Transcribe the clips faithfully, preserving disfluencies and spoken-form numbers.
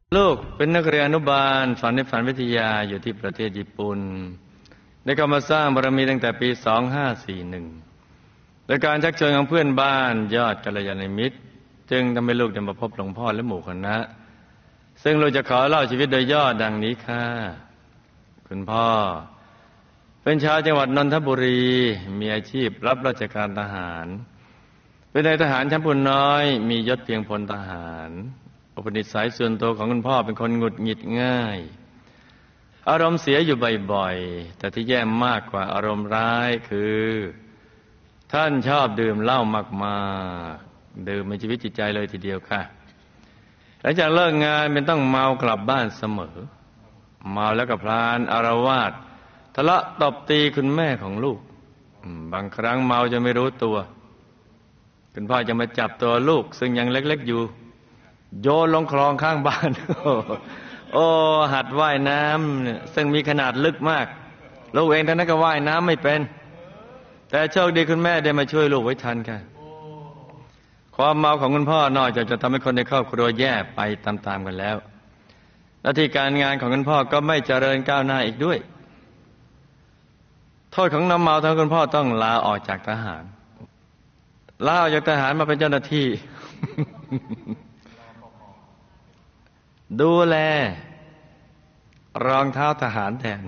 ลูกเป็นนักเรียนอนุบาลสอนในฝันวิทยาอยู่ที่ประเทศญี่ปุ่นได้เข้ามาสร้างบารมีตั้งแต่ปี สองพันห้าร้อยสี่สิบเอ็ด โดยการชักชวนของเพื่อนบ้านยอดกัลยาณมิตรจึงทำให้ลูกได้มาพบหลวงพ่อและหมู่คณะซึ่งลูกจะขอเล่าชีวิตโดยย่อดังนี้ค่ะคุณพ่อเป็นชาวจังหวัดนนทบุรีมีอาชีพรับราชการทหารเป็นนายทหารชั้นผู้น้อยมียศเพียงพลทหารอุปนิสัยส่วนตัวของคุณพ่อเป็นคนหงุดหงิดง่ายอารมณ์เสียอยู่บ่อยๆแต่ที่แย่มากกว่าอารมณ์ร้ายคือท่านชอบดื่มเหล้ามากๆดื่มเป็นชีวิตจิตใจเลยทีเดียวค่ะหลังจากเลิกงานเป็นต้องเมากลับบ้านเสมอเมาแล้วก็พลานอารวาสทะเลาะตบตีคุณแม่ของลูกบางครั้งเมาจนไม่รู้ตัวคุณพ่อจะมาจับตัวลูกซึ่งยังเล็กๆอยู่โยนลงคลองข้างบ้าน โอ้หัดว่ายน้ำซึ่งมีขนาดลึกมากลูกเองท่านนั้นก็ว่ายน้ำไม่เป็นแต่โชคดีคุณแม่ได้มาช่วยลูกไว้ทันค่ะความเมาของคุณพ่อนอกจากจะทำให้คนในครอบครัวแย่ไปตามๆกันแล้วหน้าที่การงานของคุณพ่อก็ไม่เจริญก้าวหน้าอีกด้วยโทษของน้ำเมาทำให้คุณพ่อต้องลาออกจากทหารลาออกจากทหารมาเป็นเจ้าหน้าที่ ดูแลรองเท้าทหารแทน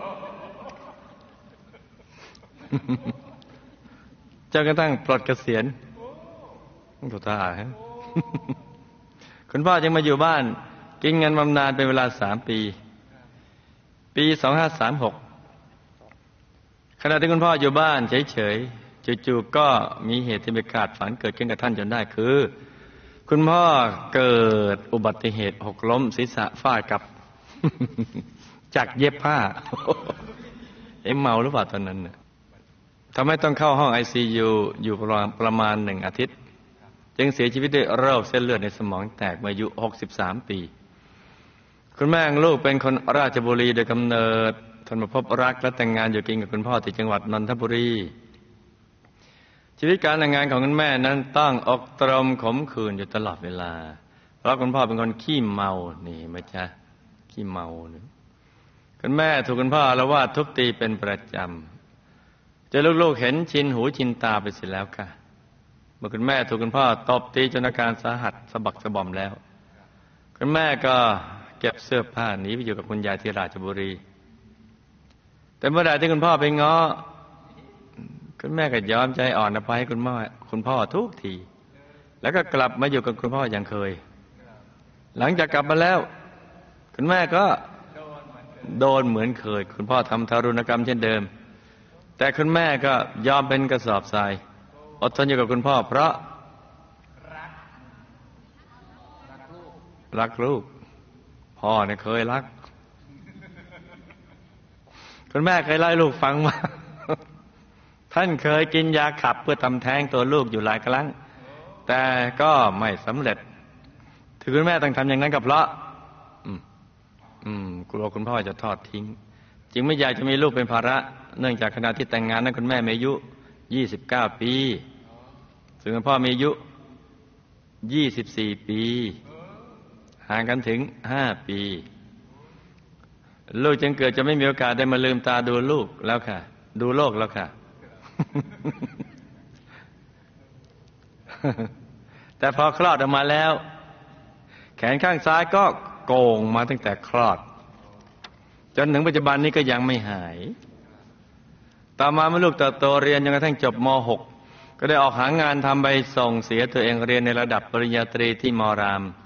จนกระทั่งปลดเกษียณถูกตาฮะ คุณพ่อจึงมาอยู่บ้านกินเงินบำนาญเป็นเวลาสามปี ปี สองพันห้าร้อยสามสิบหก ขณะที่คุณพ่ออยู่บ้านเฉยๆจู่ๆก็มีเหตุที่ไม่คาดฝันเกิดขึ้นกับท่านจนได้คือคุณพ่อเกิดอุบัติเหตุหกล้มศีรษะฟาดกับ จักรเย็บผ้า เอ็มเมาหรือเปล่าตอนนั้นเนี่ยทำให้ต้องเข้าห้อง ไอ ซี ยู อยู่ประมาณหนึ่งอาทิตย์จึงเสียชีวิตด้วยโรคเส้นเลือดในสมองแตกเมื่ออายุหกสิบสามปีคุณแม่ของลูกเป็นคนราชบุรีโดยกำเนิดทนมาพบรักและแต่งงานอยู่กินกับคุณพ่อที่จังหวัดนนทบุรีชีวิตการแต่งงานของคุณแม่นั้นต้องอกตรมขมขื่นอยู่ตลอดเวลาเพราะคุณพ่อเป็นคนขี้เมานี่ไหมจ๊ะขี้เมาเนี่ยคุณแม่ถูกคุณพ่ออาละวาดทุบตีเป็นประจำจนลูกๆเห็นชินหูชินตาไปเสร็จแล้วค่ะเมื่อคุณแม่ถูกคุณพ่อตบตีจนอาการสาหัสสะบักสะบอมแล้วคุณแม่ก็เก็บเสื้อผ้าหนีไปอยู่กับคุณยายที่ราชบุรีแต่เมื่อใดที่คุณพ่อไปง้อคุณแม่ก็ยอมใจอ่อนอภัยให้คุณพ่อคุณพ่อทุกทีแล้วก็กลับมาอยู่กับคุณพ่ออย่างเคยหลังจากกลับมาแล้วคุณแม่ก็โดนเหมือนเคยคุณพ่อทำทารุณกรรมเช่นเดิมแต่คุณแม่ก็ยอมเป็นกระสอบทรายอดทนอยู่กับคุณพ่อเพราะรักลูกพ่อเนี่ยเคยรักคุณแม่เคยเล่าให้ลูกฟังว่าท่านเคยกินยาขับเพื่อทำแท้งตัวลูกอยู่หลายครั้งแต่ก็ไม่สำเร็จถึงคุณแม่ต้องทำอย่างนั้นก็เพราะอืมอืมกลัวคุณพ่อจะทอดทิ้งจึงไม่อยากจะมีลูกเป็นภาระเนื่องจากขณะที่แต่งงานนั้นคุณแม่มีอายุยี่สิบเก้าปีส่วนคุณพ่อมีอายุยี่สิบสี่ปีห่างกันถึงห้าปีลูกจึงเกิดจะไม่มีโอกาสได้มาลืมตาดูลูกแล้วค่ะดูโลกแล้วค่ะ แต่พอคลอดออกมาแล้วแขนข้างซ้ายก็โก่งมาตั้งแต่คลอดจนถึงปัจจุบันนี้ก็ยังไม่หายต่อมาเมื่อลูกเติบโตเรียนจนกระทั่งจบม หก ก็ได้ออกหางานทำไปส่งเสียตัวเองเรียนในระดับปริญญาตรีที่มราม